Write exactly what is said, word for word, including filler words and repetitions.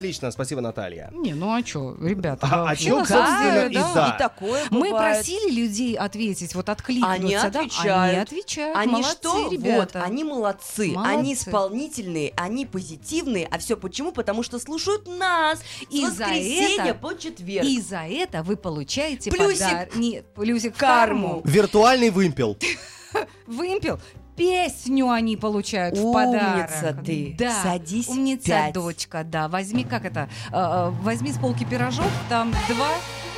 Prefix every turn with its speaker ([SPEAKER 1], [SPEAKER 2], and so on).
[SPEAKER 1] Отлично, спасибо, Наталья.
[SPEAKER 2] Не, ну а что, ребята,
[SPEAKER 1] А,
[SPEAKER 2] вообще
[SPEAKER 1] о чем,
[SPEAKER 2] на самом
[SPEAKER 1] собственно,
[SPEAKER 2] деле,
[SPEAKER 1] и да.
[SPEAKER 3] И такое
[SPEAKER 2] Мы
[SPEAKER 3] бывает.
[SPEAKER 2] просили людей ответить, вот откликнуться.
[SPEAKER 3] Они
[SPEAKER 2] да?
[SPEAKER 3] отвечают.
[SPEAKER 2] Они отвечают.
[SPEAKER 3] Они
[SPEAKER 2] Молодцы,
[SPEAKER 3] что?
[SPEAKER 2] ребята.
[SPEAKER 3] Вот, они молодцы.
[SPEAKER 2] Молодцы.
[SPEAKER 3] Они исполнительные, они позитивные. А все почему? Потому что слушают нас
[SPEAKER 2] И
[SPEAKER 3] с
[SPEAKER 2] за
[SPEAKER 3] воскресенья
[SPEAKER 2] это-
[SPEAKER 3] по четверг.
[SPEAKER 2] И за это вы получаете
[SPEAKER 3] Плюсик.
[SPEAKER 2] подар- не, плюсик в
[SPEAKER 3] Карму.
[SPEAKER 2] карму.
[SPEAKER 1] Виртуальный вымпел.
[SPEAKER 2] Вымпел. Песню они получают в
[SPEAKER 3] Умница
[SPEAKER 2] подарок.
[SPEAKER 3] ты.
[SPEAKER 2] Да.
[SPEAKER 3] Садись
[SPEAKER 2] Умница,
[SPEAKER 3] пять.
[SPEAKER 2] дочка, да. Возьми, как это, э, э, возьми с полки пирожок, там два